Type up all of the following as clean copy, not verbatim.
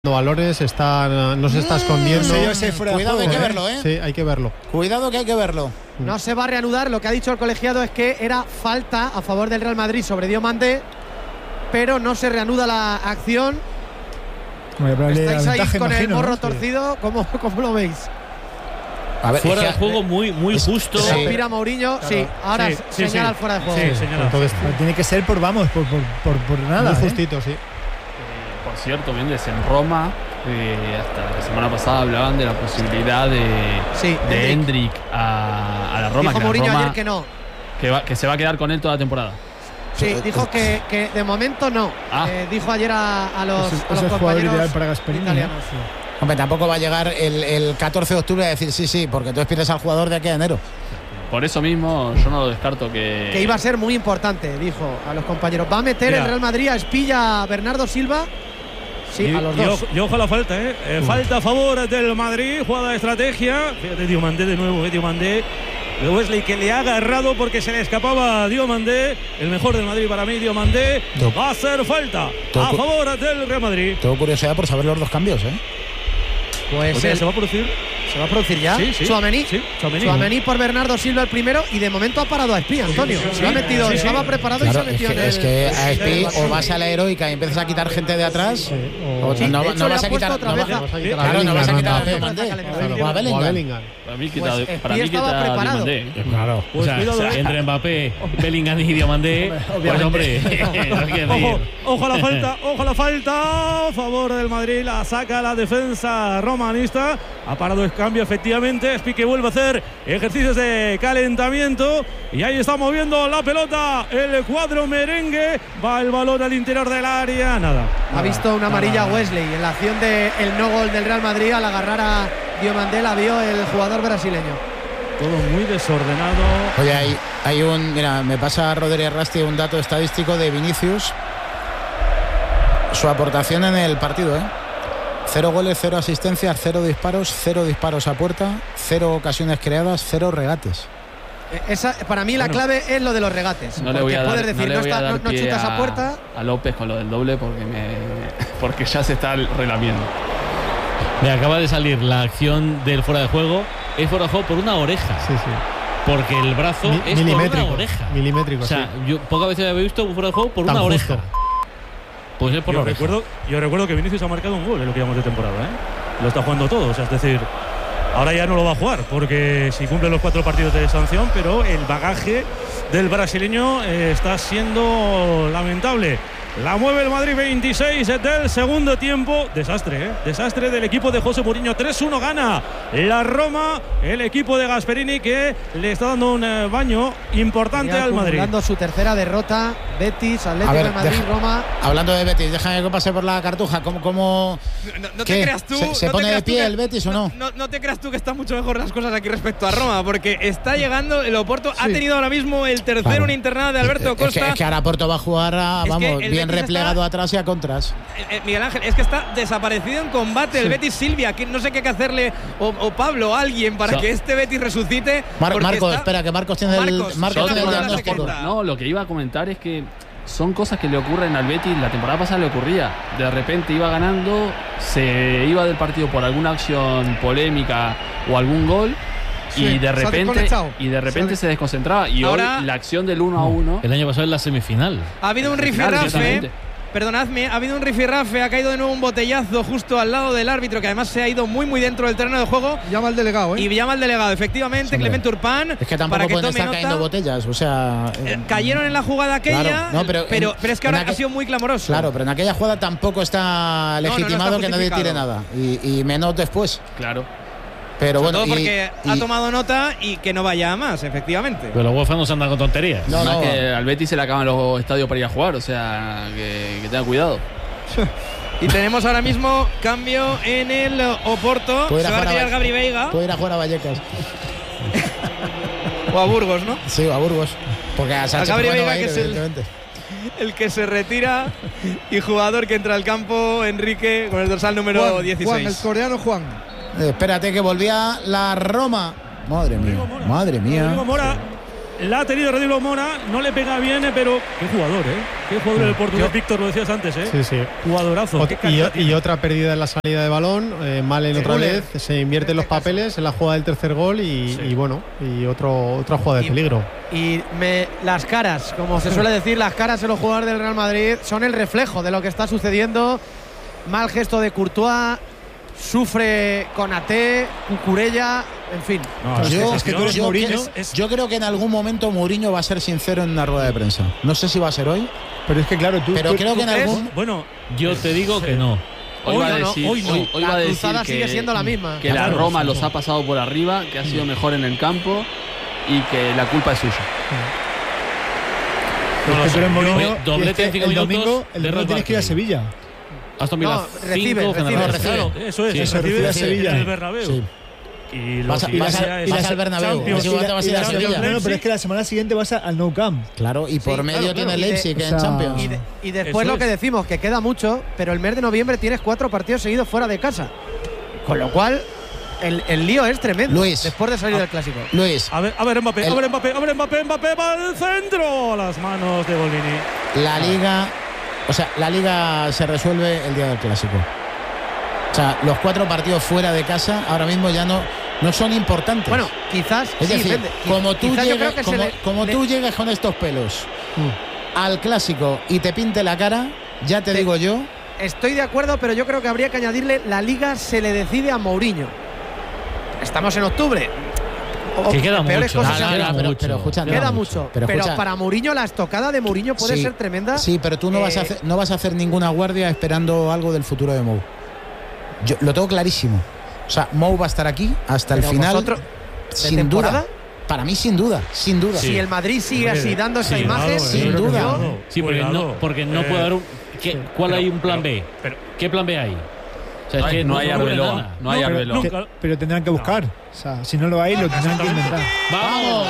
valores, no se está escondiendo. Cuidado, hay que verlo, ¿eh? Sí, hay que verlo. Cuidado que hay que verlo. No se va a reanudar. Lo que ha dicho el colegiado es que era falta a favor del Real Madrid sobre Diomandé, pero no se reanuda la acción. Estáis ahí con el morro torcido. ¿Cómo lo veis? A ver, fuera de juego muy justo. Se aspira Mourinho, claro. Sí, ahora señala el fuera de juego. Sí, señala. Entonces, tiene que ser por nada. Muy justito, sí. Por cierto, Méndez, en Roma, hasta la semana pasada hablaban de la posibilidad de Endrick a la Roma. Dijo Mourinho ayer que no. Que se va a quedar con él toda la temporada. Sí, dijo que de momento no. Dijo ayer a los compañeros ideal para Gasperini, italianos. Hombre, tampoco va a llegar el 14 de octubre a decir sí, porque entonces pierdes al jugador de aquí a enero. Por eso mismo yo no lo descarto que iba a ser muy importante, dijo a los compañeros. Va a meter el Real Madrid a Espilla, Bernardo Silva. Sí, a los dos. Y ojo a la falta, falta a favor del Madrid, jugada de estrategia. Fíjate, Diomandé de nuevo, Diomandé. De Wesley, que le ha agarrado porque se le escapaba a Diomandé. El mejor del Madrid para mí, Diomandé. Va a ser falta a favor del Real Madrid. Tengo curiosidad por saber los dos cambios, Pues se va a producir. ¿Se va a producir ya? Sí. Tchouaméni por Bernardo Silva el primero, y de momento ha parado a Espí, Antonio. Se ha metido, estaba preparado, claro, y se ha metido. Es que a Espí o vas a la heroica y empiezas a quitar gente de atrás, o no vas a quitar. No vas a quitar a Diomandé. O a Bellingham. Para mí quita Diomandé. Claro. O sea, entre Mbappé, Bellingham y Diomandé, pues hombre, ojo a la falta a favor del Madrid. La saca la defensa romanista. Ha parado el cambio, efectivamente. Espí que vuelve a hacer ejercicios de calentamiento. Y ahí está moviendo la pelota el cuadro merengue. Va el balón al interior del área. Nada. Ha visto una amarilla Wesley en la acción del no gol del Real Madrid. Al agarrar a Diomandé la vio el jugador brasileño. Todo muy desordenado. Oye, hay mira, me pasa Rodríguez Rasti un dato estadístico de Vinicius. Su aportación en el partido, 0 goles, 0 asistencias, 0 disparos a puerta, 0 ocasiones creadas, 0 regates. Para mí la clave es lo de los regates. No le voy a dar, no chutas a puerta. A López con lo del doble porque ya se está relamiendo. Me acaba de salir la acción del fuera de juego. Es fuera de juego por una oreja. Sí. Porque el brazo es por una oreja. Milimétrico, o sea, yo pocas veces había visto un fuera de juego por una oreja. Pues es por la oreja. Yo recuerdo que Vinicius ha marcado un gol en lo que llevamos de temporada, Lo está jugando todo, o sea, es decir, ahora ya no lo va a jugar porque si cumple los 4 partidos de sanción, pero el bagaje del brasileño está siendo lamentable. La mueve el Madrid, 26 del segundo tiempo. Desastre, desastre del equipo de José Mourinho. 3-1 gana la Roma, el equipo de Gasperini, que le está dando un baño importante al Madrid. Acumulando su tercera derrota. Betis, Atlético de Madrid, Roma. Hablando de Betis, déjame que pase por la cartuja. ¿Cómo no te creas tú? ¿Se pone de pie el Betis o no? No te creas tú que están mucho mejor las cosas aquí respecto a Roma, porque está llegando el Oporto. Ha tenido ahora mismo el tercero, una internada de Alberto Costa. Es que ahora Porto va a jugar bien replegado atrás y a contras. Miguel Ángel, es que está desaparecido en combate el Betis. Silvia, que no sé qué hay que hacerle, o Pablo, alguien, para que este Betis resucite. Marcos, espera, que Marcos tiene el diagnóstico. No, lo que iba a comentar es que son cosas que le ocurren al Betis. La temporada pasada le ocurría. De repente iba ganando, se iba del partido por alguna acción polémica o algún gol. Y de repente se desconcentraba. Y ahora, hoy la acción del 1-1. El año pasado en la semifinal. Ha habido un rifirrafe. Perdonadme, ha habido un rifirrafe. Ha caído de nuevo un botellazo justo al lado del árbitro, que además se ha ido muy dentro del terreno de juego. Llama al delegado, Y llama al delegado, efectivamente, Clemente Urpán. Es que tampoco pueden estar cayendo botellas. O sea. Cayeron en la jugada aquella. Claro, pero es que ahora ha sido muy clamoroso. Claro, pero en aquella jugada tampoco está legitimado que nadie tire nada. Y menos después. Claro. Pero sobre todo porque ha tomado nota y que no vaya a más, efectivamente. Pero los UEFA no se andan con tonterías. No. Que al Betis se le acaban los estadios para ir a jugar, o sea, que tenga cuidado. Y tenemos ahora mismo cambio en el Oporto. Se va a retirar Gabri Veiga. Puede ir a jugar a Vallecas. O a Burgos, ¿no? Sí, o a Burgos. Porque a Gabri Veiga, que es el que se retira, y jugador que entra al campo, Enrique, con el dorsal número 16. Juan, el coreano Juan. Espérate, que volvía la Roma. Madre mía. Rodrigo Mora la ha tenido Rodrigo Mora, no le pega bien, pero qué jugador, qué jugador el portugués, Víctor, lo decías antes, Sí. Jugadorazo. Y otra pérdida en la salida de balón, Malen otra vez, se invierten los papeles en la jugada del tercer gol y otra jugada de peligro. Y las caras, como se suele decir, las caras en los jugadores del Real Madrid son el reflejo de lo que está sucediendo. Mal gesto de Courtois, sufre Konaté, Cucurella, en fin. Yo creo que en algún momento Mourinho va a ser sincero en una rueda de prensa. No sé si va a ser hoy. Pero es que claro, creo que en algún. Bueno, yo te digo que no. Hoy va a decir cruzada sigue siendo la misma. Que la Roma los ha pasado por arriba, que ha sido mejor en el campo y que la culpa es suya. Pero en Mourinho, doblete en 5 el domingo minutos tienes que ir a Sevilla. Aston Villa recibe. Eso es, se recibe a Sevilla en el Bernabéu. Sí. Y vas al Bernabéu. Vas a ir a Sevilla. No, pero es que la semana siguiente vas al Nou Camp. Claro, y por medio tiene Leipzig en Champions. Y después lo que decimos, que queda mucho, pero el mes de noviembre tienes 4 partidos seguidos fuera de casa. Con lo cual, el lío es tremendo. Luis, después de salir del Clásico. Luis. A ver Mbappé va al centro. A las manos de Bolini. La Liga se resuelve el día del Clásico. O sea, los 4 partidos fuera de casa ahora mismo ya no son importantes. Bueno, quizás. Es decir, como tú llegues con estos pelos al Clásico y te pinte la cara, ya te digo yo. Estoy de acuerdo, pero yo creo que habría que añadirle: la Liga se le decide a Mourinho. Estamos en octubre. Que queda mucho. Queda mucho. Pero para Mourinho, la estocada de Mourinho puede ser tremenda. Sí, pero tú no vas a hacer ninguna guardia esperando algo del futuro de Mou. Yo lo tengo clarísimo. O sea, Mou va a estar aquí hasta el final. Sin duda. Para mí, sin duda. Si el Madrid sigue así dando esa imagen, sin duda. Sí, porque no puede dar ¿cuál hay un plan B? ¿Qué plan B hay? O sea, es que no hay Arbeloa. Pero tendrán que buscar. O sea, si no lo hay, lo tendrán que inventar. ¡Vamos!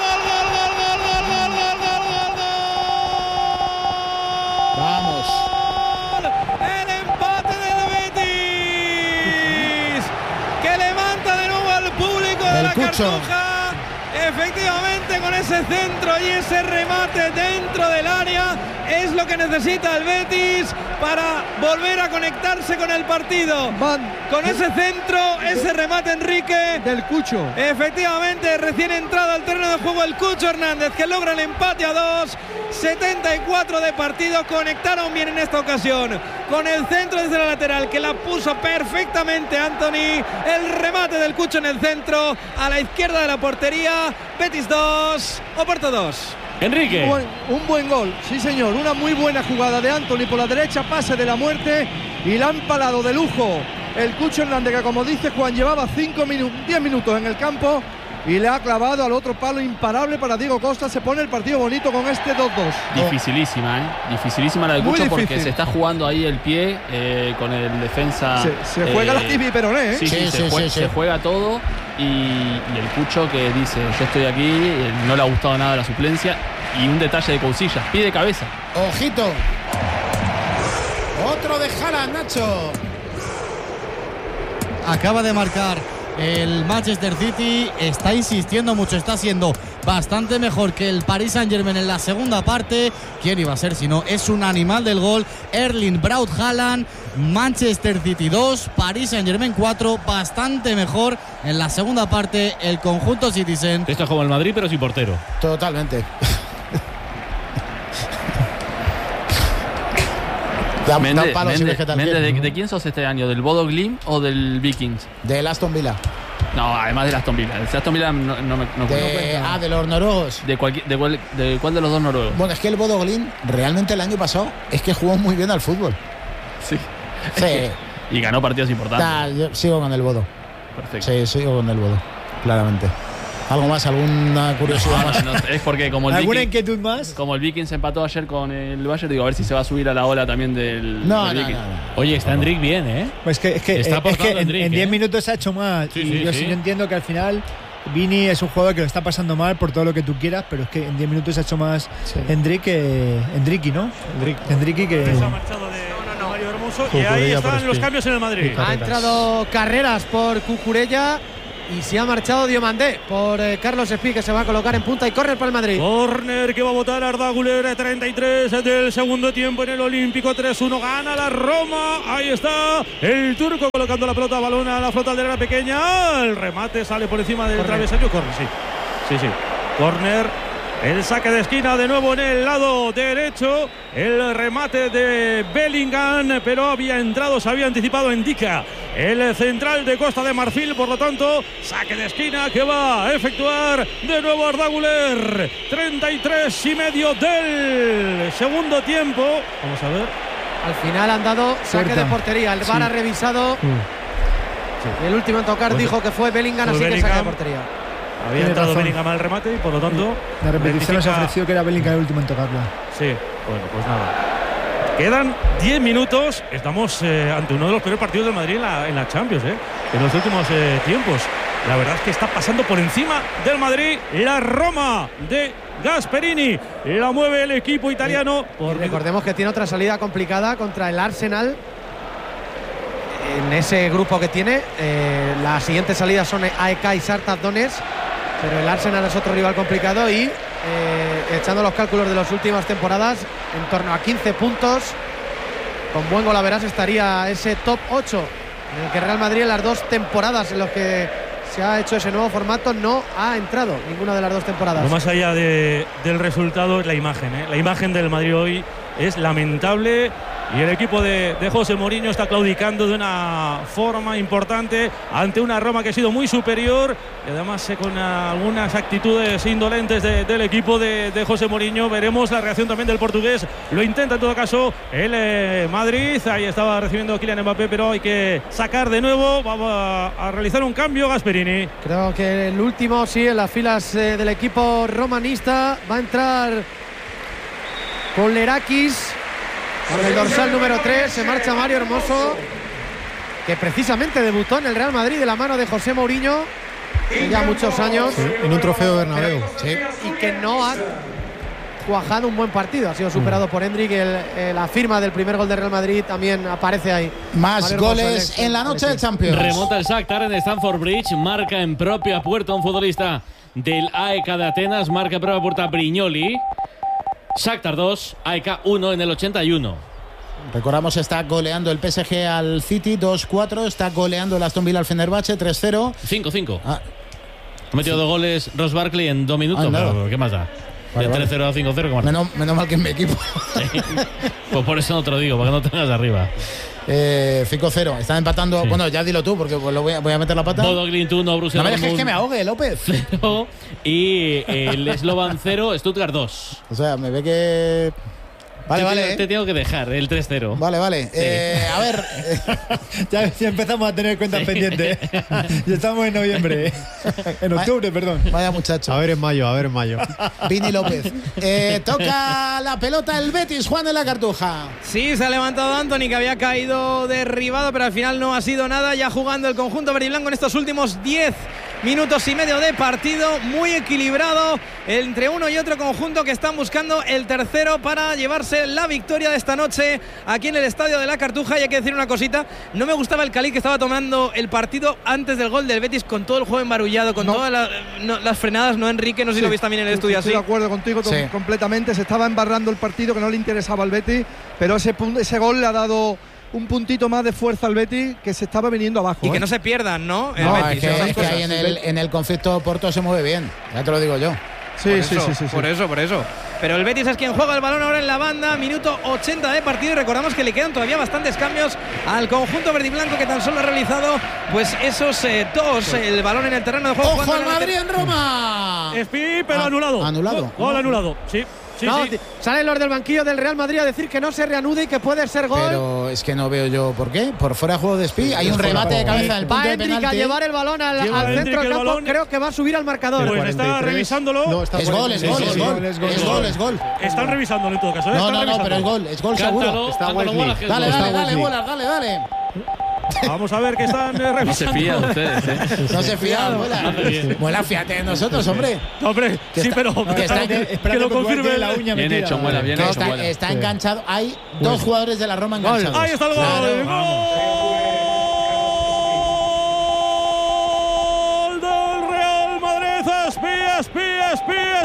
¡Vamos! El empate del Betis, que levanta de nuevo al público de la Cartuja. Efectivamente, con ese centro y ese remate dentro del área es lo que necesita el Betis para volver a conectarse con el partido. Con ese centro, ese remate, Enrique, del Cucho. Efectivamente, recién entrado al terreno de juego el Cucho Hernández, que logra el empate a 2. 74 de partido, conectaron bien en esta ocasión con el centro desde la lateral, que la puso perfectamente Anthony. El remate del Cucho en el centro, a la izquierda de la portería. Betis 2, Oporto 2. Enrique. Un buen gol, sí señor, una muy buena jugada de Anthony por la derecha, pase de la muerte y la han palado de lujo el Cucho Hernández, que como dice Juan, llevaba 10 minutos en el campo y le ha clavado al otro palo, imparable para Diego Costa. Se pone el partido bonito con este 2-2. Dificilísima la del Cucho, porque se está jugando ahí el pie con el defensa. Se juega la tibia y peroné, ¿eh? Se juega todo y el Cucho, que dice: yo estoy aquí, no le ha gustado nada la suplencia. Y un detalle de Cousillas, pide cabeza. Ojito. Otro de Haaland, Nacho. Acaba de marcar el Manchester City, está insistiendo mucho, está siendo bastante mejor que el Paris Saint-Germain en la segunda parte. ¿Quién iba a ser si no? Es un animal del gol. Erling Braut Haaland. Manchester City 2, Paris Saint-Germain 4. Bastante mejor en la segunda parte el conjunto Citizen. Esto es como el Madrid, pero sin portero. Totalmente. Méndez, ¿de quién sos este año? ¿Del Bodo Glimt o del Vikings? Del Aston Villa. No, además del Aston Villa. El Aston Villa no de los noruegos. ¿De cuál de los dos noruegos? Bueno, es que el Bodo Glimt realmente el año pasado es que jugó muy bien al fútbol. Sí. Y ganó partidos importantes. Yo sigo con el Bodo. Perfecto. Sí, sigo con el Bodo, claramente. ¿Algo más? ¿Alguna curiosidad más? No, es porque como el ¿alguna inquietud más? Como el Viking se empató ayer con el Bayern, digo, a ver si se va a subir a la ola también del Viking. No. Oye, está Enrique bien, ¿eh? Pues es que en 10 minutos ha hecho más. Yo entiendo que al final Vini es un jugador que lo está pasando mal por todo lo que tú quieras, pero es que en 10 minutos ha hecho más Enrique, ¿no? Enrique que... Se ha marchado de Mario Hermoso y ahí están los cambios en el Madrid. Ha entrado Carreras por Cucurella Y se ha marchado Diomandé por Carlos Espí, que se va a colocar en punta y córner para el Madrid. Córner que va a votar Arda Güler, 33 del segundo tiempo en el Olímpico, 3-1, gana la Roma. Ahí está el turco colocando la pelota, balón a la flota de la pequeña. El remate sale por encima del travesaño. Córner, sí. Córner. El saque de esquina de nuevo en el lado derecho. El remate de Bellingham, pero había entrado, se había anticipado Ndicka, el central de Costa de Marfil. Por lo tanto, saque de esquina que va a efectuar de nuevo Arda Güler. 33,5 del segundo tiempo. Vamos a ver. Al final han dado saque de portería. El VAR ha revisado. El último en tocar dijo que fue Bellingham, así que saque de portería. Había entrado Bellingham al remate y por lo tanto la repetición nos ofreció que era Bellingham el último en tocarla. Sí, bueno, pues nada. Quedan 10 minutos. Estamos ante uno de los peores partidos del Madrid en la Champions, en los últimos tiempos. La verdad es que está pasando por encima del Madrid la Roma de Gasperini. La mueve el equipo italiano. Recordemos que tiene otra salida complicada contra el Arsenal. En ese grupo que tiene, las siguientes salidas son AEK y Shakhtar Donetsk, pero el Arsenal es otro rival complicado y echando los cálculos de las últimas temporadas, en torno a 15 puntos, con buen golaveras estaría ese top 8 en el que Real Madrid en las 2 temporadas en las que se ha hecho ese nuevo formato no ha entrado ninguna de las 2 temporadas. Lo más allá del resultado es la imagen, La imagen del Madrid hoy es lamentable. Y el equipo de José Mourinho está claudicando de una forma importante ante una Roma que ha sido muy superior y además con algunas actitudes indolentes del equipo de José Mourinho. Veremos la reacción también del portugués. Lo intenta en todo caso el Madrid. Ahí estaba recibiendo Kylian Mbappé, pero hay que sacar de nuevo. Vamos a realizar un cambio Gasperini. Creo que el último, sí, en las filas del equipo romanista va a entrar Kolerakis. Con el dorsal número 3 se marcha Mario Hermoso, que precisamente debutó en el Real Madrid de la mano de José Mourinho ya muchos años, en un trofeo Bernabéu, y que no ha cuajado un buen partido. Ha sido superado por Hendrik. La firma del primer gol de Real Madrid también aparece ahí. Más Mario goles Hermoso, en la noche del Champions. Remonta el Shakhtar en Stamford Bridge, marca en propia puerta un futbolista del AEK de Atenas, marca en propia puerta Brignoli. Shakhtar 2, AEK 1 en el 81. Recordamos, está goleando el PSG al City 2-4. Está goleando el Aston Villa al Fenerbahce 3-0. 5-5. Ha metido 2 goles Ross Barkley en 2 minutos. Pero ¿qué más da? De 3-0 a 5-0. Menos mal que en mi equipo. Sí. Pues por eso no te lo digo, para que no tengas arriba. 5-0. Están empatando. Sí. Bueno, ya dilo tú, porque pues voy a meter la pata. Bodo Glimt 1, Borussia Dortmund. No me dejes que me ahogue, López. 0, y el Slovan 0, Stuttgart 2. O sea, me ve que. Vale. Te tengo que dejar el 3-0. Vale. Sí. A ver. ya empezamos a tener cuentas pendientes. Ya estamos en noviembre. En octubre, perdón. Vaya muchacho. A ver en mayo. Vini López. Toca la pelota el Betis, Juan de la Cartuja. Sí, se ha levantado Antony, que había caído derribado, pero al final no ha sido nada. Ya jugando el conjunto verde y blanco en estos últimos 10 minutos y medio de partido, muy equilibrado entre uno y otro conjunto, que están buscando el tercero para llevarse la victoria de esta noche aquí en el Estadio de la Cartuja. Y hay que decir una cosita: no me gustaba el Cali que estaba tomando el partido antes del gol del Betis, con todo el juego embarullado, con todas las frenadas, ¿no, Enrique? No sé si lo viste también en el estudio así. Estoy de acuerdo contigo completamente. Se estaba embarrando el partido, que no le interesaba al Betis, pero ese gol le ha dado un puntito más de fuerza al Betis, que se estaba viniendo abajo. Y que no se pierdan, ¿no? Es que ahí en el conflicto Porto se mueve bien, ya te lo digo yo. Sí. Por eso. Pero el Betis es quien juega el balón ahora en la banda, minuto 80 de partido, y recordamos que le quedan todavía bastantes cambios al conjunto verde y blanco, que tan solo ha realizado pues esos 2, el balón en el terreno de juego. ¡Ojo al Madrid en Roma! Espí, pero anulado. Gol anulado, sí. Salen los del banquillo del Real Madrid a decir que no se reanude y que puede ser gol. Pero es que no veo yo por qué. Por fuera de juego de Espí, hay un remate de cabeza del punto de penalti. Va a llevar el balón al centro del campo. Creo que va a subir al marcador. Pues está revisándolo. No, es gol. Están revisándolo en todo caso. No, pero es gol seguro. Dale. Vamos a ver que están revisando. No se fían ustedes, No se fían, Muela, fíjate de nosotros, hombre. Hombre, sí, pero que lo confirme la uña. Bien hecho, Muela, bien hecho. Está enganchado. Hay 2 jugadores de la Roma enganchados. Ahí está el gol. ¡Gol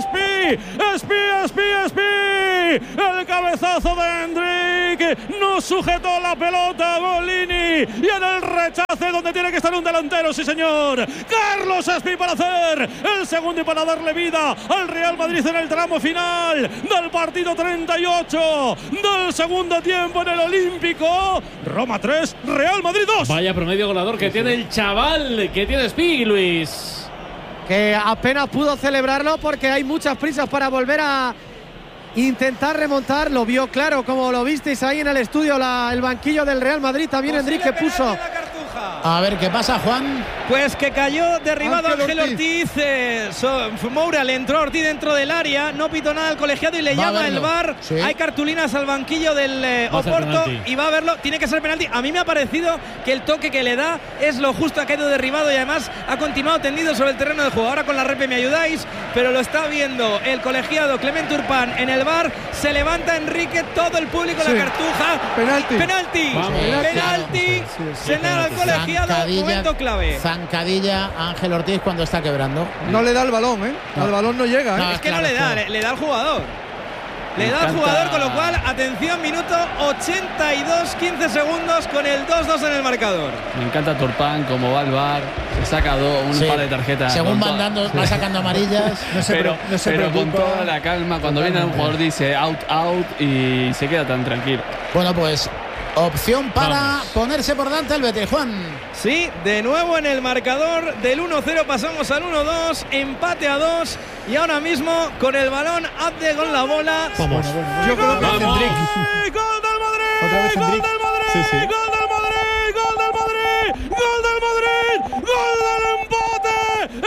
El cabezazo de Hendrik no sujetó la pelota Golini y en el rechace donde tiene que estar un delantero, sí señor. Carlos Espí para hacer el segundo y para darle vida al Real Madrid en el tramo final del partido 38 del segundo tiempo en el Olímpico. Roma 3, Real Madrid 2. Vaya promedio goleador que tiene el chaval, que tiene Espí, Luis. Que apenas pudo celebrarlo porque hay muchas prisas para volver a intentar remontar. Lo vio claro, como lo visteis ahí en el estudio, el banquillo del Real Madrid. También Enrique puso. A ver qué pasa, Juan. Pues que cayó derribado Ángel Ortiz. Moura le entró a Ortiz dentro del área. No pitó nada al colegiado y le llama el VAR. Sí. Hay cartulinas al banquillo del Oporto y va a verlo. Tiene que ser penalti. A mí me ha parecido que el toque que le da es lo justo. Ha caído derribado y además ha continuado tendido sobre el terreno de juego. Ahora con la repe me ayudáis, pero lo está viendo el colegiado Clement Turpin en el VAR. Se levanta Enrique, todo el público, la Cartuja. Penalti. Señala al colegiado, momento clave. Zancadilla a Ángel Ortiz cuando está quebrando. No le da el balón, Al balón no llega, No, es que claro, no le da, le da al jugador. Le da al jugador, con lo cual, atención, minuto 82, 15 segundos con el 2-2 en el marcador. Me encanta Turpin, como va al VAR, se saca un par de tarjetas. Según va sacando amarillas. Pero con toda la calma, cuando viene un jugador dice out y se queda tan tranquilo. Bueno, pues opción para ponerse por delante el Betis, Juan. Sí, de nuevo en el marcador del 1-0 pasamos al 1-2, empate a 2 y ahora mismo con el balón Abde con la bola. Vamos. Yo creo que es Hendrik. ¡Gol del Madrid! Otra vez Hendrik. Sí. ¡Gol del Madrid! ¡Gol del Madrid! ¡Gol del empate!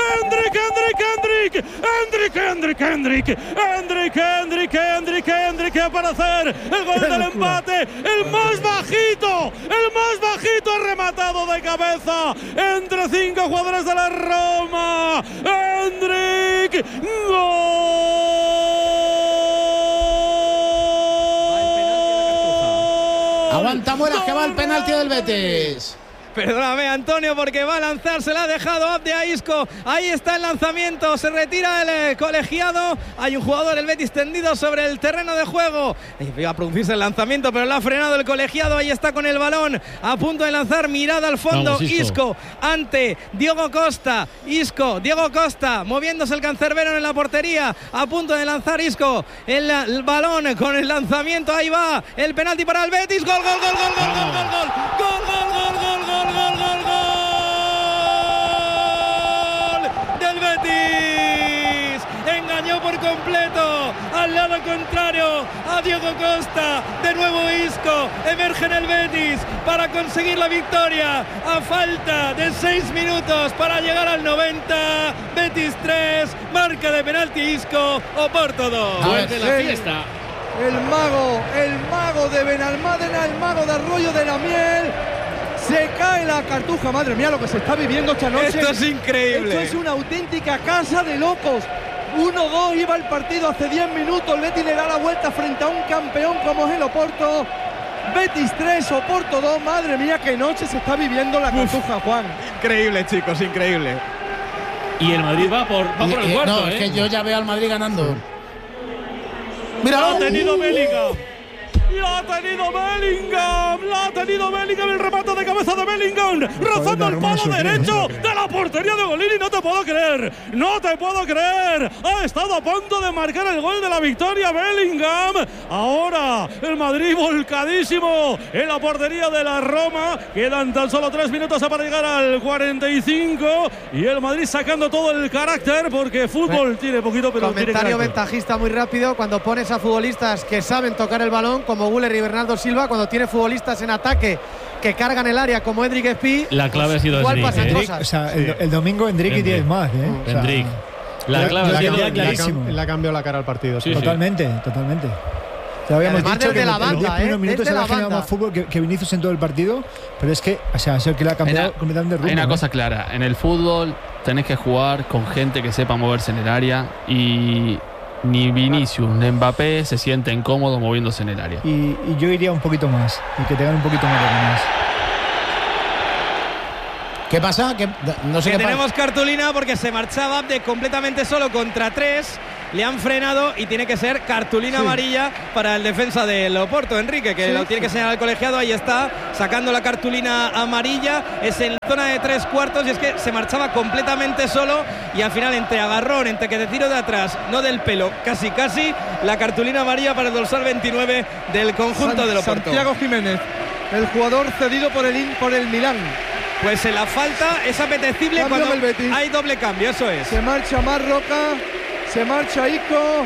¡Hendrik para hacer el gol del empate! El más bajito ha rematado de cabeza entre 5 jugadores de la Roma. ¡Hendrik! ¡Gol! Aguanta Muelas, que va el penalti del Betis. Perdóname, Antonio, porque va a lanzar, se la ha dejado Abde a Isco. Ahí está el lanzamiento, se retira el colegiado. Hay un jugador, el Betis, tendido sobre el terreno de juego. Iba a producirse el lanzamiento, pero lo ha frenado el colegiado. Ahí está con el balón, a punto de lanzar, mirada al fondo. Vamos, Isco ante Diogo Costa. Diego Costa, moviéndose el cancerbero en la portería. A punto de lanzar Isco el balón con el lanzamiento. Ahí va el penalti para el Betis. Gol del Betis. Engañó por completo al lado contrario a Diogo Costa. De nuevo Isco emerge en el Betis para conseguir la victoria a falta de 6 minutos para llegar al 90. Betis 3, marca de penalti Isco, Oporto 2. Vuelve la fiesta. El mago de Benalmádena, el mago de Arroyo de la Miel. Se cae la Cartuja, madre mía, lo que se está viviendo esta noche. Esto es increíble. Esto es una auténtica casa de locos. 1-2 iba el partido hace 10 minutos. El Betis le da la vuelta frente a un campeón como es el Oporto. Betis 3, Oporto 2. Madre mía, qué noche se está viviendo la Cartuja, Juan. Increíble, chicos, increíble. Y el Madrid va por el cuarto. No, es que yo ya veo al Madrid ganando. Mira, lo ha tenido Bellingham. La ha tenido Bellingham, el remate de cabeza de Bellingham, rozando el palo derecho de la portería de Golini. No te puedo creer. Ha estado a punto de marcar el gol de la victoria Bellingham. Ahora el Madrid volcadísimo en la portería de la Roma. Quedan tan solo 3 minutos para llegar al 45 y el Madrid sacando todo el carácter, porque fútbol tiene poquito, pero comentario ventajista muy rápido. Cuando pones a futbolistas que saben tocar el balón como Güler y Bernardo Silva, cuando tiene futbolistas en ataque que cargan el área como Hendrik Espí, la clave ha sido Hendrik. O sea, el domingo Hendrik y 10 más. Hendrik. La clave ha sido clarísimo. Le ha cambiado la cara al partido. Sí, totalmente. Ya habíamos dicho que en los 10 primeros minutos se ha generado más fútbol que Vinicius en todo el partido, pero es que, o sea, es el que le ha cambiado completamente el rumbo. Hay una cosa clara, en el fútbol tenés que jugar con gente que sepa moverse en el área, y ni Vinicius ni Mbappé se sienten cómodos moviéndose en el área. Y yo iría un poquito más, y que tengan un poquito más de ganas. ¿Qué pasa? No sé que qué tenemos cartulina porque se marchaba Abde completamente solo contra 3. le han frenado y tiene que ser cartulina amarilla para el defensa del Oporto, Enrique, que lo tiene que señalar el colegiado. Ahí está, sacando la cartulina amarilla. Es en zona de 3/4 y es que se marchaba completamente solo y al final entre agarrón, entre que te tiro de atrás, no del pelo, casi la cartulina amarilla para el dorsal 29 del conjunto del Oporto. Santiago Jiménez, el jugador cedido por el Milán. Pues la falta es apetecible cuando hay doble cambio, eso es. Se marcha Marroca, se marcha Ico,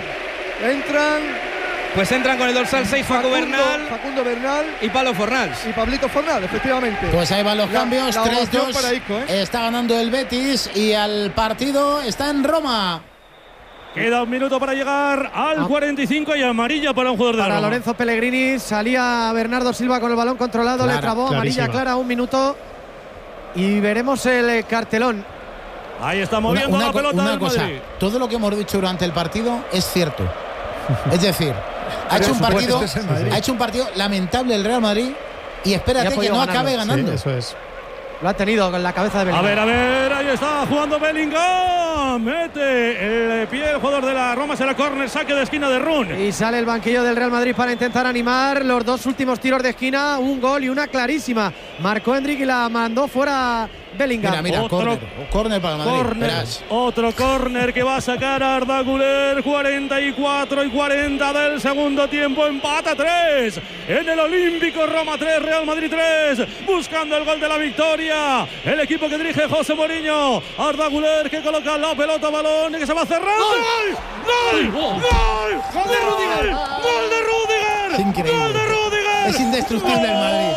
entran con el dorsal 6 Facundo Bernal y Pablo Fornals. Y Pablito Fornal, efectivamente. Pues ahí van los cambios, 3-2 para Ico, Está ganando el Betis y al partido está en Roma. Queda un minuto para llegar al 45 y amarilla para un jugador de Para Roma. Lorenzo Pellegrini, salía Bernardo Silva con el balón controlado, le trabó, amarilla clara, 1 minuto. Y veremos el cartelón. Ahí está moviendo la pelota una del cosa, Madrid. todo lo que hemos dicho durante el partido es cierto. Es decir, ha hecho un partido lamentable el Real Madrid y espérate que no acabe ganando. Sí, eso es. Lo ha tenido con la cabeza de Bellingham. A ver, ahí está jugando Bellingham. Mete el pie el jugador de la Roma, será córner, saque de esquina de Run. Y sale el banquillo del Real Madrid para intentar animar los dos últimos tiros de esquina. Un gol y una clarísima. Marcó Endrick y la mandó fuera Bellingham. Mira, córner para el Madrid. Otro córner que va a sacar Arda Güler. 44 y 40 del segundo tiempo. Empata 3 en el Olímpico. Roma 3, Real Madrid 3. Buscando el gol de la victoria. El equipo que dirige José Mourinho. Arda Güler que coloca la pelota, balón y que se va cerrando. ¡Gol! ¡Gol! ¡Gol de Rudiger! ¡Gol de Rudiger! Es increíble. ¡Gol de Rudiger! Es indestructible el Madrid.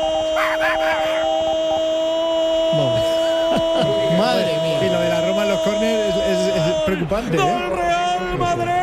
Madre mía. Y lo de la Roma en los córneres es preocupante. ¡Gol Real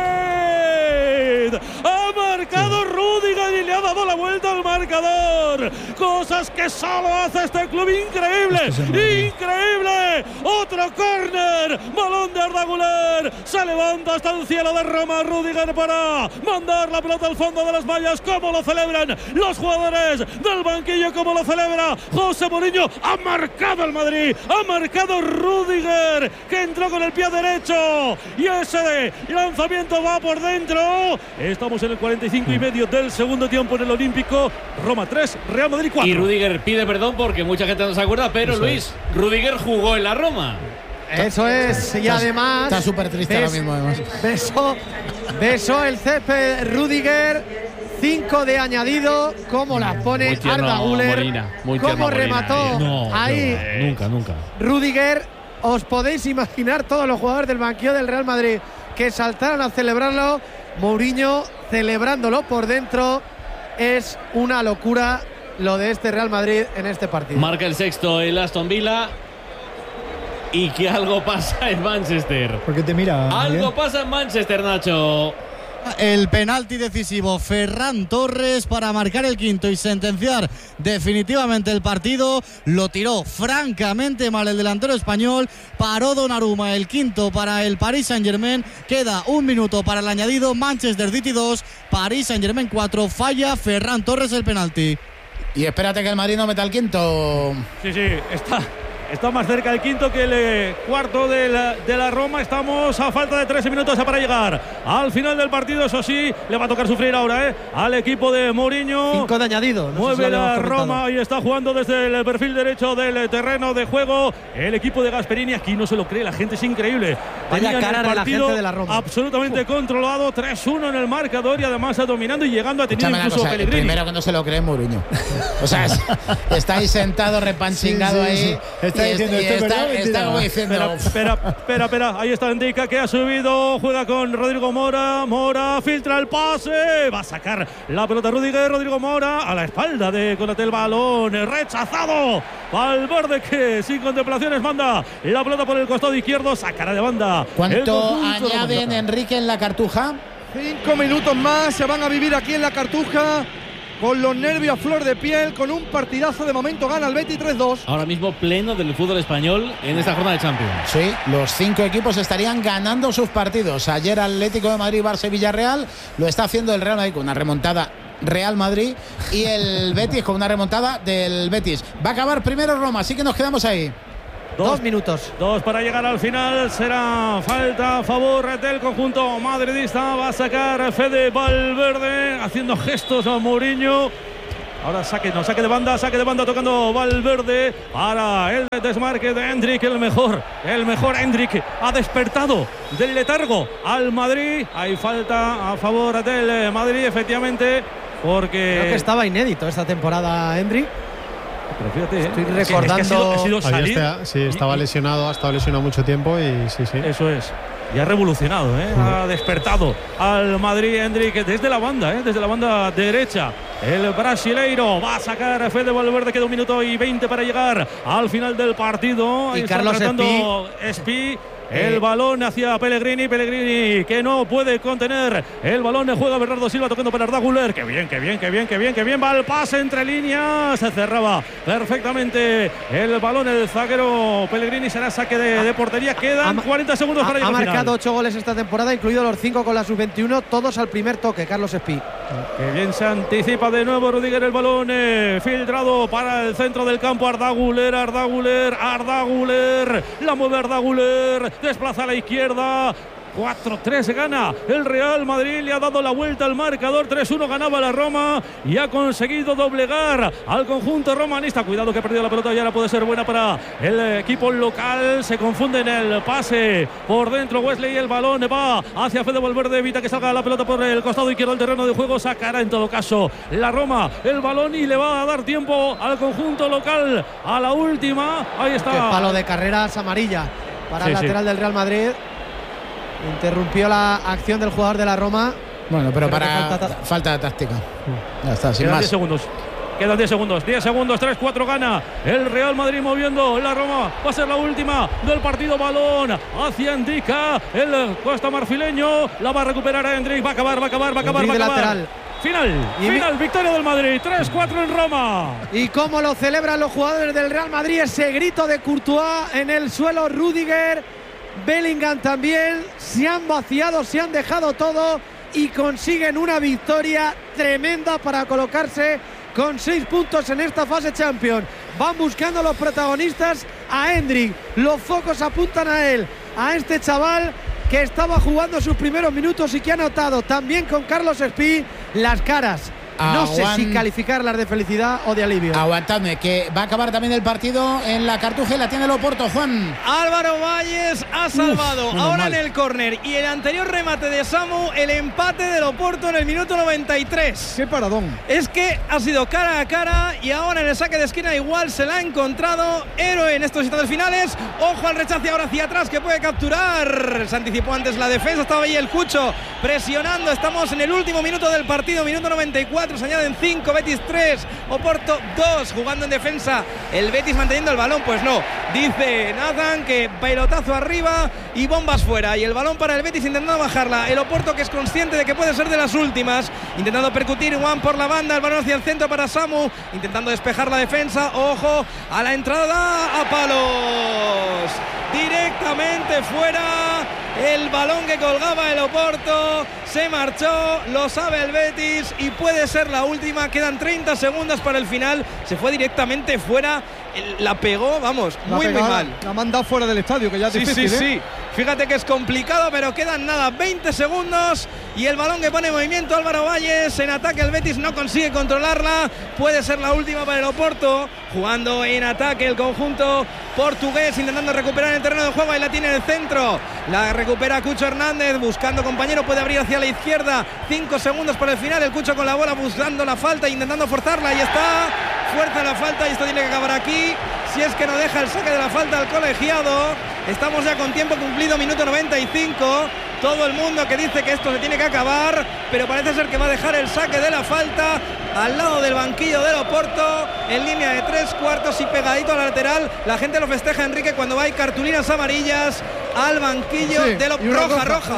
Madrid! Ha marcado Rudiger y le ha dado la vuelta al marcador. Cosas que solo hace este club. Increíble, increíble. Otro córner, balón de Arda Güler. Se levanta hasta el cielo de Roma Rudiger para mandar la pelota al fondo de las mallas. Cómo lo celebran los jugadores del banquillo, cómo lo celebra José Mourinho. Ha marcado el Madrid, ha marcado Rudiger, que entró con el pie derecho y ese lanzamiento va por dentro. Estamos en el 45 y medio del segundo tiempo en el Olímpico. Roma 3, Real Madrid 4. Y Rudiger pide perdón porque mucha gente no se acuerda, pero Eso Luis, Rudiger jugó en la Roma. Eso es, y además Está súper triste ahora mismo, además. Besó el césped Rudiger. 5 de añadido. Cómo las pone Arda Güler. Cómo remató ahí. Nunca. Rudiger. Os podéis imaginar todos los jugadores del banquillo del Real Madrid que saltaron a celebrarlo. Mourinho celebrándolo por dentro. Es una locura lo de este Real Madrid en este partido. Marca el sexto el Aston Villa. Y que algo pasa en Manchester. ¿Por qué te mira? Algo pasa en Manchester, Nacho. El penalti decisivo, Ferran Torres para marcar el quinto y sentenciar definitivamente el partido. Lo tiró francamente mal el delantero español. Paró Donnarumma, el quinto para el Paris Saint-Germain. Queda 1 minuto para el añadido. Manchester City 2, Paris Saint-Germain 4. Falla Ferran Torres el penalti. Y espérate que el Madrid no meta el quinto. Sí, está más cerca el quinto que el cuarto de la Roma. Estamos a falta de 13 minutos para llegar al final del partido. Eso sí, le va a tocar sufrir ahora al equipo de Mourinho. 5 de añadido. Mueve la Roma y está jugando desde el perfil derecho del terreno de juego el equipo de Gasperini. Aquí no se lo cree la gente, es increíble. Vaya cara de la gente de la Roma. Absolutamente controlado, 3-1 en el marcador y además dominando y llegando a tener incluso Pellegrini. El primero que no se lo cree Mourinho. O sea, está ahí sentado repanchingado ahí. Está como diciendo. Espera, ahí está Indica que ha subido, juega con Rodrigo Mora. Mora filtra el pase, va a sacar la pelota Rudiger. Rodrigo Mora a la espalda de Konaté, el balón rechazado. Valverde que sin contemplaciones manda la pelota por el costado izquierdo, sacará de banda. ¿Cuánto añaden, Enrique, en la Cartuja? 5 minutos más se van a vivir aquí en la Cartuja. Con los nervios a flor de piel, con un partidazo. De momento gana el Betis 3-2. Ahora mismo pleno del fútbol español en esta jornada de Champions. Sí, los 5 equipos estarían ganando sus partidos. Ayer Atlético de Madrid, Barça y Villarreal. Lo está haciendo el Real Madrid con una remontada Real Madrid. Y el Betis con una remontada del Betis. Va a acabar primero Roma, así que nos quedamos ahí. 2 minutos. 2 para llegar al final. Será falta a favor del conjunto madridista. Va a sacar Fede Valverde haciendo gestos a Mourinho. Ahora saque de banda tocando Valverde para el desmarque de Endrick, el mejor Endrick ha despertado del letargo al Madrid. Hay falta a favor del Madrid, efectivamente, porque creo que estaba inédito esta temporada Endrick. Pero fíjate, estoy recordando. Ha sido salir. Sí, estaba lesionado, ha estado lesionado mucho tiempo y sí. Eso es. Y ha revolucionado, ha despertado al Madrid Endrick desde la banda derecha. El brasileiro va a sacar a Fede Valverde, queda 1 minuto y 20 para llegar al final del partido. Y Carlos Espí. El balón hacia Pellegrini que no puede contener el balón, juega Bernardo Silva tocando para Arda Güler, que bien, va el pase entre líneas, se cerraba perfectamente el balón, el zaguero Pellegrini, será saque de portería, quedan 40 segundos para llegar al final. Ha marcado 8 goles esta temporada, incluidos los 5 con la sub-21, todos al primer toque, Carlos Espí. Que bien se anticipa de nuevo Rudiger, el balón filtrado para el centro del campo, Arda Güler, la mueve Arda Güler, desplaza a la izquierda. 4-3 gana el Real Madrid, le ha dado la vuelta al marcador. 3-1 ganaba la Roma y ha conseguido doblegar al conjunto romanista. Cuidado que ha perdido la pelota y ahora puede ser buena para el equipo local. Se confunde en el pase por dentro Wesley, el balón va hacia Fede Valverde, evita que salga la pelota por el costado izquierdo del terreno de juego. Sacará en todo caso la Roma el balón y le va a dar tiempo al conjunto local a la última. Ahí está. Qué palo de carreras amarilla para el lateral del Real Madrid. Interrumpió la acción del jugador de la Roma. Bueno, pero para falta de táctica. Ya está, sin más. 10 segundos. Quedan 10 segundos. 10 segundos, 3-4 gana el Real Madrid moviendo la Roma. Va a ser la última del partido. Balón hacia Endrick. El costa marfileño la va a recuperar a Endrick. Va a acabar. Lateral. Final, victoria del Madrid, 3-4 en Roma. Y cómo lo celebran los jugadores del Real Madrid, ese grito de Courtois en el suelo, Rudiger, Bellingham también, se han vaciado, se han dejado todo y consiguen una victoria tremenda para colocarse con 6 puntos en esta fase Champions. Van buscando los protagonistas a Endrick, los focos apuntan a él, a este chaval que estaba jugando sus primeros minutos y que ha notado también con Carlos Espí las caras. No sé si calificarlas de felicidad o de alivio. Aguantadme, que va a acabar también el partido en la Cartuja y la tiene el Oporto, Juan. Álvaro Valles ha salvado ahora en el córner y el anterior remate de Samu, el empate del Oporto en el minuto 93. ¡Qué paradón! Es que ha sido cara a cara y ahora en el saque de esquina igual se la ha encontrado. Héroe en estos instantes finales. Ojo al rechace ahora hacia atrás que puede capturar. Se anticipó antes la defensa, estaba ahí el Cucho presionando. Estamos en el último minuto del partido, minuto 94. Se añaden 5, Betis 3, Oporto 2, jugando en defensa el Betis manteniendo el balón. Pues no, dice Nathan que pelotazo arriba y bombas fuera, y el balón para el Betis intentando bajarla, el Oporto que es consciente de que puede ser de las últimas, intentando percutir Juan por la banda, el balón hacia el centro para Samu, intentando despejar la defensa. Ojo a la entrada, a palos, directamente fuera. El balón que colgaba el Oporto se marchó, lo sabe el Betis y puede ser la última. Quedan 30 segundos para el final. Se fue directamente fuera, la pegó, vamos, muy mal. La ha mandado fuera del estadio, que ya es difícil. Sí. Fíjate que es complicado, pero quedan nada, 20 segundos y el balón que pone en movimiento Álvaro Valles en ataque. El Betis no consigue controlarla, puede ser la última para el Oporto. Jugando en ataque el conjunto portugués, intentando recuperar el terreno de juego. Ahí la tiene en el centro, la recupera Cucho Hernández, buscando compañero, puede abrir hacia la izquierda. 5 segundos para el final, el Cucho con la bola buscando la falta, intentando forzarla. Ahí está, fuerza la falta y esto tiene que acabar aquí, si es que no deja el saque de la falta al colegiado. Estamos ya con tiempo cumplido, minuto 95. Todo el mundo que dice que esto se tiene que acabar, pero parece ser que va a dejar el saque de la falta al lado del banquillo del Oporto, en línea de 3/4 y pegadito a la lateral. La gente lo festeja, Enrique, cuando hay cartulinas amarillas al banquillo del Oporto.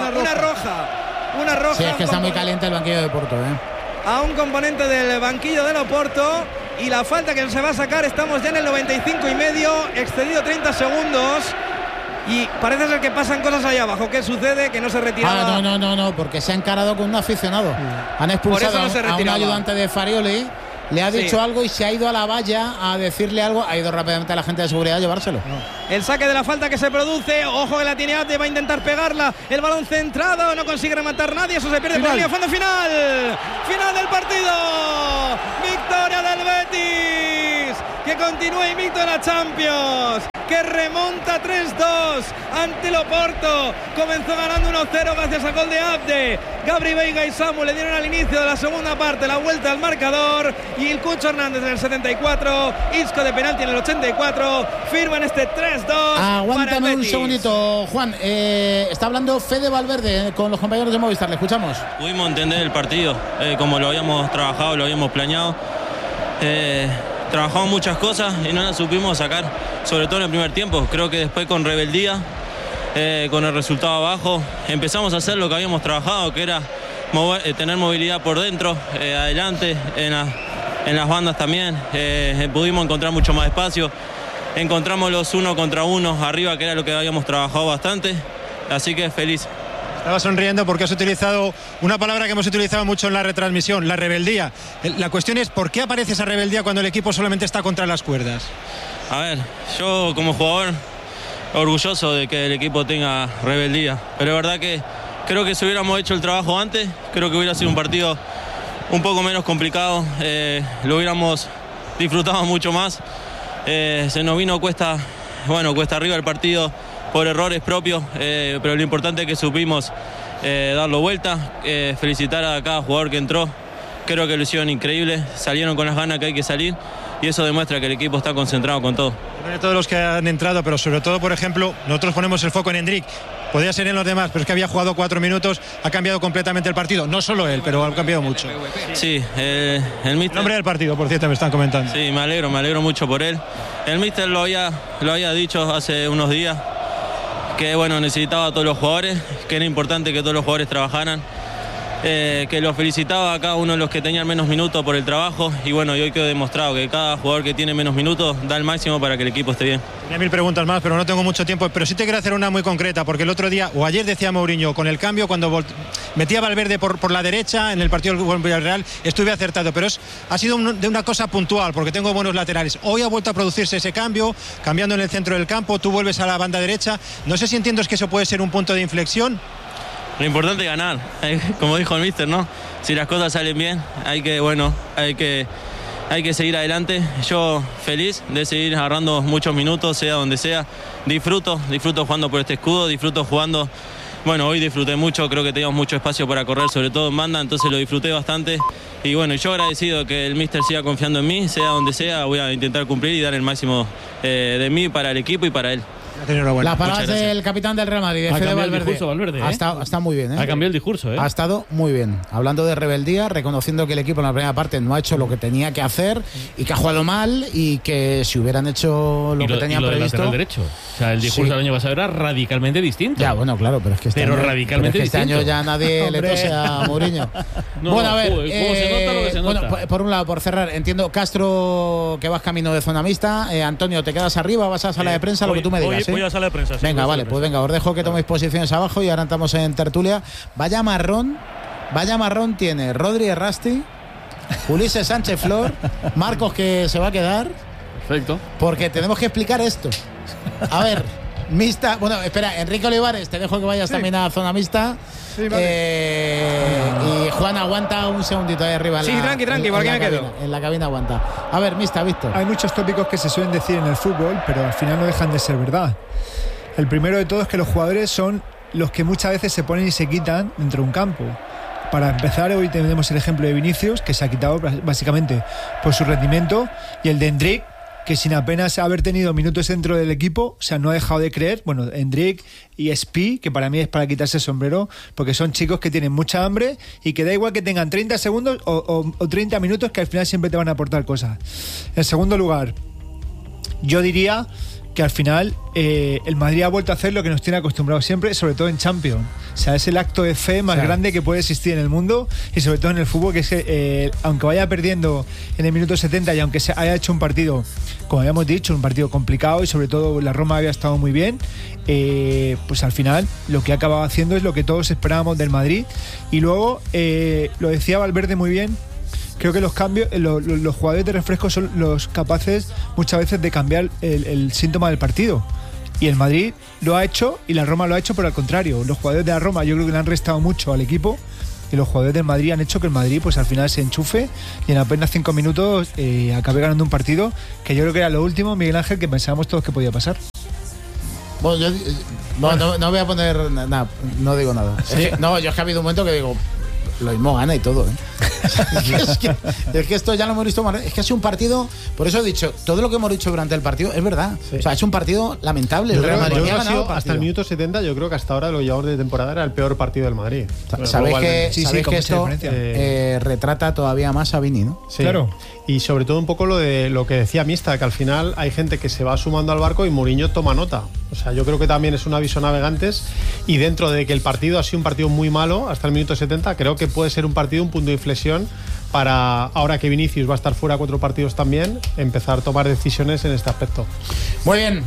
Una roja. Sí, es que está muy caliente el banquillo de Oporto, a un componente del banquillo del Oporto. Y la falta que se va a sacar, estamos ya en el 95 y medio, excedido 30 segundos. Y parece ser que pasan cosas allá abajo. ¿Qué sucede? Que no se retiraba. No, porque se ha encarado con un aficionado. Han expulsado a un ayudante de Farioli le ha dicho algo y se ha ido a la valla a decirle algo. Ha ido rápidamente a la gente de seguridad a llevárselo. El saque de la falta que se produce. Ojo que la tiene Abde, va a intentar pegarla. El balón centrado, no consigue rematar nadie. Eso se pierde por la línea fondo final. Final del partido. Victoria del Betis, que continúa invicto en la Champions, que remonta 3-2 ante el Oporto. Comenzó ganando 1-0 gracias al gol de Abde. Gabri Veiga y Samu le dieron al inicio de la segunda parte la vuelta al marcador, y el Cucho Hernández en el 74, Isco de penalti en el 84, firman este 3-2. Aguántame un segundito, Juan. Está hablando Fede Valverde con los compañeros de Movistar. Le escuchamos. Pudimos entender el partido como lo habíamos trabajado, lo habíamos planeado. Trabajamos muchas cosas y no las supimos sacar, sobre todo en el primer tiempo. Creo que después con rebeldía, con el resultado abajo, empezamos a hacer lo que habíamos trabajado, que era tener movilidad por dentro, adelante, en las bandas también. Pudimos encontrar mucho más espacio, encontramos los 1 contra 1 arriba, que era lo que habíamos trabajado bastante, así que feliz. Estaba sonriendo porque has utilizado una palabra que hemos utilizado mucho en la retransmisión, la rebeldía. La cuestión es, ¿por qué aparece esa rebeldía cuando el equipo solamente está contra las cuerdas? A ver, yo como jugador orgulloso de que el equipo tenga rebeldía, pero es verdad que creo que si hubiéramos hecho el trabajo antes, creo que hubiera sido un partido un poco menos complicado, lo hubiéramos disfrutado mucho más. Se nos vino cuesta arriba el partido por errores propios, pero lo importante es que supimos darlo vuelta, felicitar a cada jugador que entró. Creo que lo hicieron increíble, salieron con las ganas que hay que salir, y eso demuestra que el equipo está concentrado con todo. De todos los que han entrado, pero sobre todo, por ejemplo, nosotros ponemos el foco en Endrick. Podría ser en los demás, pero es que había jugado 4 minutos, ha cambiado completamente el partido. No solo él, pero ha cambiado mucho. Sí, el míster... Nombre del partido, por cierto, me están comentando. Sí, me alegro mucho por él. El míster lo había dicho hace unos días, que necesitaba a todos los jugadores, que era importante que todos los jugadores trabajaran, que los felicitaba a cada uno de los que tenían menos minutos por el trabajo, y hoy quedó demostrado que cada jugador que tiene menos minutos da el máximo para que el equipo esté bien. Tenía 1000 preguntas más, pero no tengo mucho tiempo, pero sí te quiero hacer una muy concreta, porque el otro día, o ayer decía Mourinho, con el cambio, cuando metía a Valverde por la derecha en el partido del Villarreal, estuve acertado, pero ha sido de una cosa puntual, porque tengo buenos laterales. Hoy ha vuelto a producirse ese cambio, cambiando en el centro del campo, tú vuelves a la banda derecha. No sé si entiendes que eso puede ser un punto de inflexión. Lo importante es ganar, como dijo el míster, ¿no? Si las cosas salen bien, hay que seguir adelante. Yo feliz de seguir agarrando muchos minutos, sea donde sea. Disfruto jugando por este escudo, disfruto jugando. Hoy disfruté mucho, creo que teníamos mucho espacio para correr, sobre todo en banda, entonces lo disfruté bastante. Y yo agradecido que el míster siga confiando en mí, sea donde sea, voy a intentar cumplir y dar el máximo de mí para el equipo y para él. Las palabras del capitán del Real Madrid, Fede Valverde. Ha estado muy bien, Ha cambiado el discurso, Ha estado muy bien. Hablando de rebeldía, reconociendo que el equipo en la primera parte no ha hecho lo que tenía que hacer y que ha jugado mal, y que si hubieran hecho lo que tenían previsto. Lateral derecho. O sea, el discurso del año pasado era radicalmente distinto. Ya, claro, pero es que este año ya nadie le tose a Mourinho. A ver, ¿cómo se nota lo que se nota? Por un lado, por cerrar, entiendo, Castro, que vas camino de zona mixta. Antonio, ¿te quedas arriba? ¿Vas a la sala de prensa? Lo que tú me digas. Voy a sala de prensa. Venga, vale, pues venga, os dejo que toméis posiciones abajo y ahora entramos en tertulia. Vaya marrón tiene Rodri Errasti, Ulises Sánchez Flor, Marcos, que se va a quedar. Perfecto. Porque tenemos que explicar esto. A ver, mixta. Espera, Enrique Olivares, te dejo que vayas también a zona mixta. Sí, vale. Y Juan, aguanta un segundito ahí arriba. Tranqui, ¿por qué me quedo? En la cabina aguanta. A ver, mixta, Víctor. Hay muchos tópicos que se suelen decir en el fútbol, pero al final no dejan de ser verdad. El primero de todo es que los jugadores son los que muchas veces se ponen y se quitan dentro de un campo. Para empezar, hoy tenemos el ejemplo de Vinicius, que se ha quitado básicamente por su rendimiento, y el de Endrick, que sin apenas haber tenido minutos dentro del equipo, o sea, no ha dejado de creer. Endrick y Spi, que para mí es para quitarse el sombrero, porque son chicos que tienen mucha hambre y que da igual que tengan 30 segundos o 30 minutos, que al final siempre te van a aportar cosas. En segundo lugar, yo diría que al final el Madrid ha vuelto a hacer lo que nos tiene acostumbrados siempre, sobre todo en Champions. O sea, es el acto de fe más grande que puede existir en el mundo, y sobre todo en el fútbol, que es que aunque vaya perdiendo en el minuto 70 y aunque se haya hecho un partido, como habíamos dicho, un partido complicado, y sobre todo la Roma había estado muy bien, pues al final lo que ha acabado haciendo es lo que todos esperábamos del Madrid. Y luego lo decía Valverde muy bien, creo que los cambios, los jugadores de refresco son los capaces muchas veces de cambiar el síntoma del partido. Y el Madrid lo ha hecho y la Roma lo ha hecho, pero al contrario. Los jugadores de la Roma yo creo que le han restado mucho al equipo, y los jugadores del Madrid han hecho que el Madrid pues al final se enchufe y en apenas 5 minutos acabe ganando un partido que yo creo que era lo último, Miguel Ángel, que pensábamos todos que podía pasar. Bueno, no voy a poner nada, no digo nada. ¿Sí? Yo es que ha habido un momento que digo, lo mismo gana y todo, es que esto ya lo hemos visto. Es que ha sido un partido, por eso he dicho, todo lo que hemos dicho durante el partido es verdad. Sí. O sea, es un partido lamentable. Yo creo hasta el minuto 70, yo creo que hasta ahora lo que llevamos de temporada era el peor partido del Madrid. Sabéis que esto retrata todavía más a Vini, ¿no? Sí, claro. Y sobre todo un poco lo que decía Mista, que al final hay gente que se va sumando al barco y Mourinho toma nota. O sea, yo creo que también es un aviso a navegantes, y dentro de que el partido ha sido un partido muy malo hasta el minuto 70, creo que puede ser un partido, un punto de inflexión para, ahora que Vinicius va a estar fuera 4 partidos también, empezar a tomar decisiones en este aspecto. Muy bien,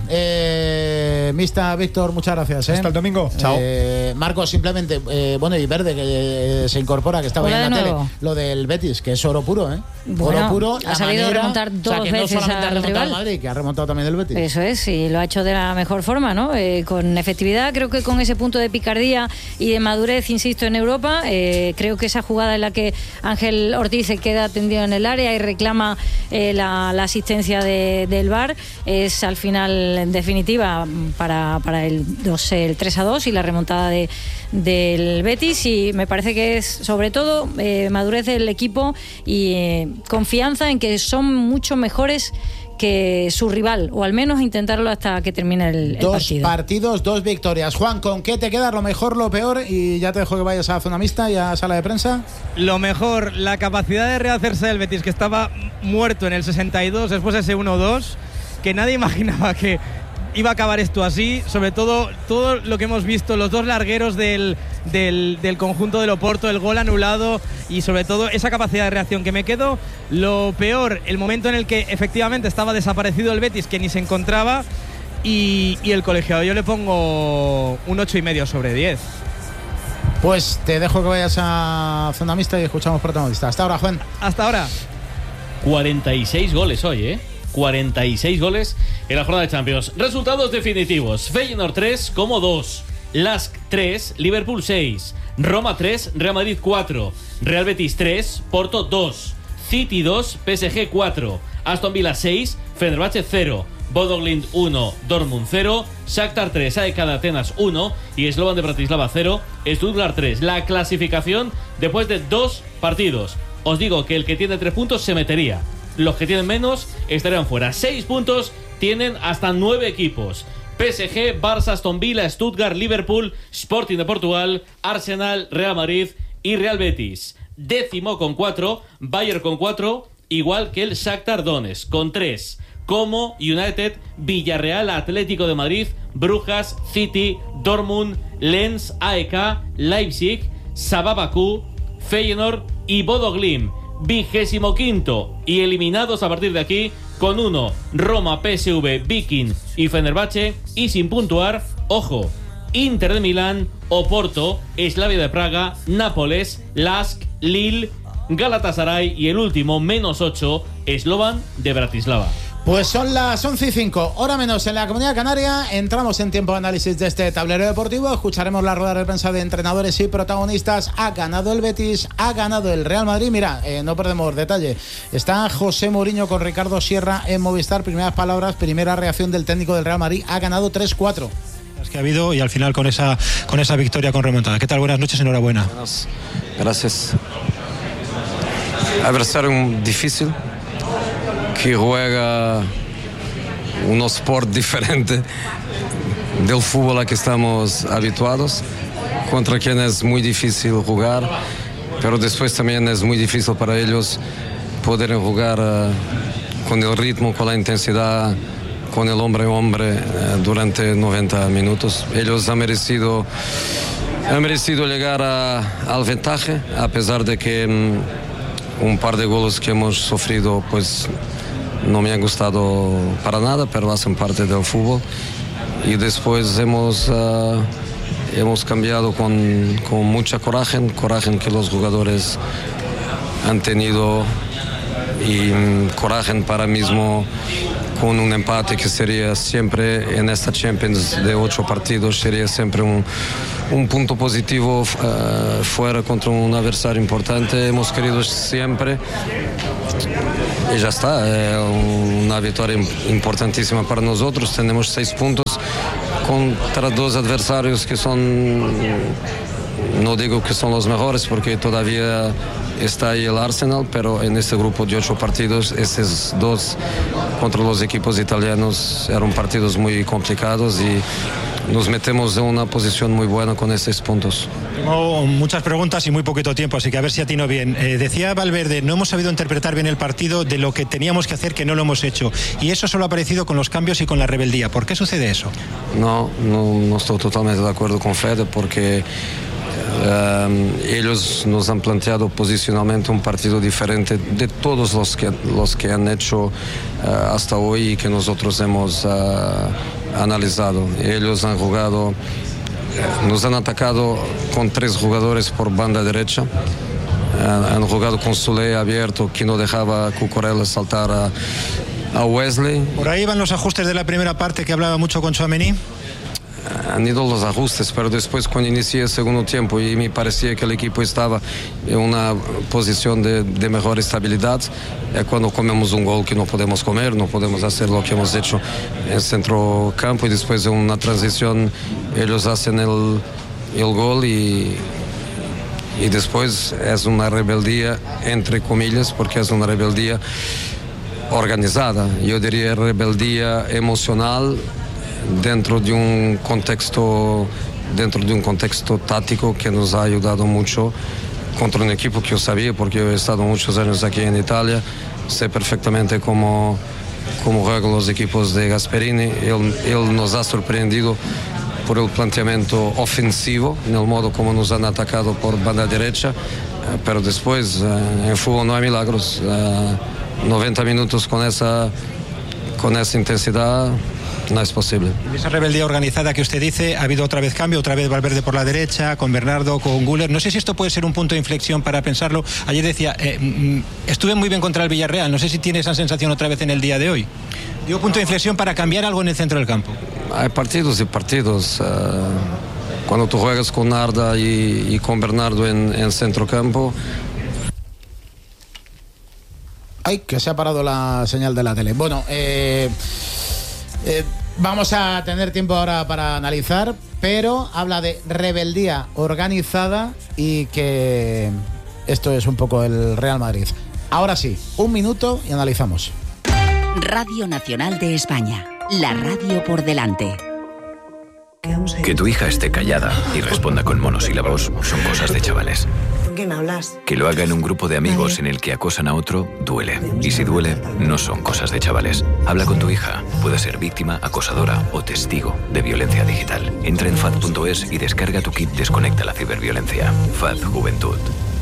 Mista, Víctor, muchas gracias. Hasta el domingo. Chao. Marcos, simplemente, y Verde, que se incorpora, que estaba en la tele, lo del Betis, que es oro puro, Bueno, oro puro. ha sabido remontar 2 veces no solamente al rival. Madrid, que ha remontado también el Betis. Eso es, y lo ha hecho de la mejor forma, ¿no? Con efectividad, creo que con ese punto de picardía y de madurez, insisto, en Europa. Creo que esa jugada en la que Ángel Ortiz se queda tendido en el área y reclama la asistencia del VAR es al final, en definitiva, para el 3-2 y la remontada del Betis, y me parece que es sobre todo madurez del equipo y confianza en que son mucho mejores que su rival, o al menos intentarlo hasta que termine el partido. 2 partidos, 2 victorias. Juan, ¿con qué te queda? ¿Lo mejor, lo peor? Y ya te dejo que vayas a zona mixta y a sala de prensa. Lo mejor, la capacidad de rehacerse del Betis, que estaba muerto en el 62 después de ese 1-2, que nadie imaginaba que iba a acabar esto así. Sobre todo lo que hemos visto, los 2 largueros del conjunto del Oporto, el gol anulado, y sobre todo esa capacidad de reacción. Que me quedo, lo peor, el momento en el que efectivamente estaba desaparecido el Betis, que ni se encontraba, y el colegiado. Yo le pongo un 8,5 sobre 10. Pues te dejo que vayas a zona mixta y escuchamos protagonistas. Hasta ahora, Juan. Hasta ahora. 46 goles hoy, 46 goles en la jornada de Champions. Resultados definitivos: Feyenoord 3, Como 2, Lask 3, Liverpool 6, Roma 3, Real Madrid 4, Real Betis 3, Porto 2, City 2, PSG 4, Aston Villa 6, Fenerbahce 0, Bodo Glimt 1, Dortmund 0, Shakhtar 3, AEK de Atenas 1 y Slovan de Bratislava 0, Stuttgart 3. La clasificación después de 2 partidos. Os digo que el que tiene 3 puntos se metería. Los que tienen menos estarían fuera. 6 puntos tienen hasta 9 equipos: PSG, Barça, Aston Villa, Stuttgart, Liverpool, Sporting de Portugal, Arsenal, Real Madrid y Real Betis. 10º con 4, Bayern con 4, igual que el Shakhtar Donetsk con 3. Como United, Villarreal, Atlético de Madrid, Brujas, City, Dortmund, Lens, AEK, Leipzig, Sabah Bakú, Feyenoord y Bodo Glimt. 25º y eliminados a partir de aquí con 1, Roma, PSV, Viking y Fenerbahce, y sin puntuar, ojo, Inter de Milán, Oporto, Slavia de Praga, Nápoles, Lask, Lille, Galatasaray y el último, -8, Slovan de Bratislava. Pues son las 11:05, hora menos en la Comunidad Canaria. Entramos en tiempo de análisis de este tablero deportivo. Escucharemos la rueda de prensa de entrenadores y protagonistas. Ha ganado el Betis, ha ganado el Real Madrid. Mira, no perdemos detalle. Está José Mourinho con Ricardo Sierra en Movistar. Primeras palabras, primera reacción del técnico del Real Madrid. Ha ganado 3-4. Es que ha habido, y al final con esa victoria con remontada. ¿Qué tal? Buenas noches, enhorabuena. Gracias. Adversario difícil, que juega un sport diferente del fútbol a que estamos habituados, contra quien es muy difícil jugar, pero después también es muy difícil para ellos poder jugar con el ritmo, con la intensidad, con el hombre a hombre durante 90 minutos. Ellos han merecido llegar al ventaje, a pesar de que un par de goles que hemos sufrido pues no me han gustado para nada, pero hacen parte del fútbol. Y después hemos cambiado con mucha coraje que los jugadores han tenido coraje para mismo con un empate que sería siempre en esta Champions de 8 partidos, sería siempre un punto positivo fuera contra un adversario importante. Hemos querido siempre y ya está, una victoria importantísima para nosotros. Tenemos 6 puntos contra 2 adversarios que son, no digo que son los mejores porque todavía está ahí el Arsenal, pero en este grupo de 8 partidos, esos 2 contra los equipos italianos eran partidos muy complicados y nos metemos en una posición muy buena con estos puntos. Tengo muchas preguntas y muy poquito tiempo, así que a ver si atino bien. Decía Valverde, no hemos sabido interpretar bien el partido, de lo que teníamos que hacer que no lo hemos hecho, y eso solo ha aparecido con los cambios y con la rebeldía. ¿Por qué sucede eso? No estoy totalmente de acuerdo con Fede, porque ellos nos han planteado posicionalmente un partido diferente de todos los que han hecho hasta hoy y que nosotros hemos analizado. Ellos han jugado, nos han atacado con 3 jugadores por banda derecha, han jugado con Soulé abierto, que no dejaba a Cucurella saltar a Wesley. ¿Por ahí van los ajustes de la primera parte que hablaba mucho con Tchouaméni? Han ido los ajustes, pero después cuando inicié el segundo tiempo y me parecía que el equipo estaba en una posición de mejor estabilidad, cuando comemos un gol que no podemos comer, no podemos hacer lo que hemos hecho en centro campo, y después de una transición ellos hacen el gol y después es una rebeldía, entre comillas, porque es una rebeldía organizada, yo diría rebeldía emocional, dentro de un contexto táctico que nos ha ayudado mucho contra un equipo que yo sabía, porque yo he estado muchos años aquí en Italia, sé perfectamente cómo juegan los equipos de Gasperini. Él nos ha sorprendido por el planteamiento ofensivo, en el modo como nos han atacado por banda derecha, pero después en fútbol no hay milagros. 90 minutos con esa intensidad no es posible. En esa rebeldía organizada que usted dice, ha habido otra vez cambio, otra vez Valverde por la derecha, con Bernardo, con Güler. No sé si esto puede ser un punto de inflexión para pensarlo. Ayer decía, estuve muy bien contra el Villarreal. No sé si tiene esa sensación otra vez en el día de hoy. Digo, punto de inflexión para cambiar algo en el centro del campo. Hay partidos y partidos. Cuando tú juegas con Arda y con Bernardo en centro campo. Ay, que se ha parado la señal de la tele. Bueno, vamos a tener tiempo ahora para analizar, pero habla de rebeldía organizada y que esto es un poco el Real Madrid. Ahora sí, 1 minuto y analizamos. Radio Nacional de España, la radio por delante. Que tu hija esté callada y responda con monosílabos son cosas de chavales. ¿Con quién hablas? Que lo haga en un grupo de amigos en el que acosan a otro, duele. Y si duele, no son cosas de chavales. Habla con tu hija. Puede ser víctima, acosadora o testigo de violencia digital. Entra en FAD.es y descarga tu kit Desconecta la ciberviolencia. FAD Juventud.